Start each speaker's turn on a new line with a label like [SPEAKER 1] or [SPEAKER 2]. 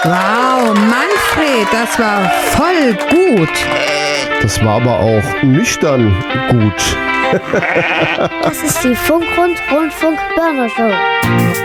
[SPEAKER 1] Wow, Manfred, das war voll gut.
[SPEAKER 2] Das war aber auch nüchtern gut.
[SPEAKER 3] Das ist die Funk-Rundfunk-Burner-Show.